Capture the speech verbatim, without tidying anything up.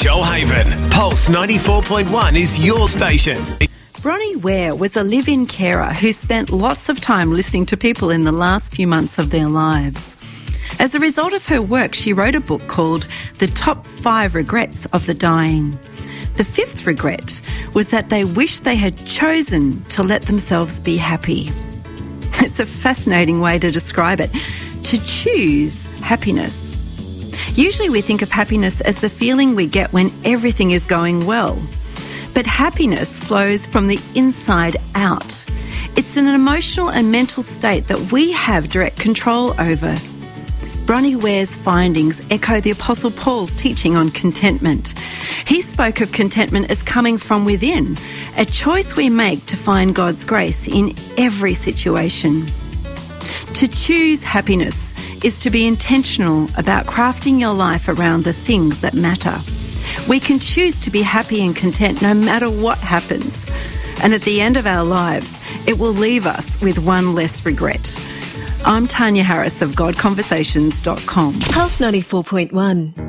Shoalhaven. Pulse ninety-four point one is your station. Bronnie Ware was a live-in carer who spent lots of time listening to people in the last few months of their lives. As a result of her work, she wrote a book called The Top Five Regrets of the Dying. The fifth regret was that they wished they had chosen to let themselves be happy. It's a fascinating way to describe it. To choose happiness. Usually we think of happiness as the feeling we get when everything is going well. But happiness flows from the inside out. It's an emotional and mental state that we have direct control over. Bronnie Ware's findings echo the Apostle Paul's teaching on contentment. He spoke of contentment as coming from within, a choice we make to find God's grace in every situation. To choose happiness is to be intentional about crafting your life around the things that matter. We can choose to be happy and content no matter what happens. And at the end of our lives, it will leave us with one less regret. I'm Tanya Harris of God Conversations dot com. Pulse ninety-four point one.